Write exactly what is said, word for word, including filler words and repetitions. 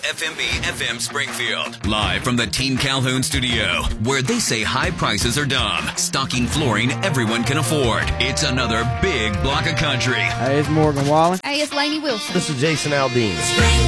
F M B F M Springfield. Live from the Team Calhoun studio, where they say high prices are dumb. Stocking flooring everyone can afford. It's another big block of country. Hey, it's Morgan Wallen. Hey, it's Lainey Wilson. This is Jason Aldean.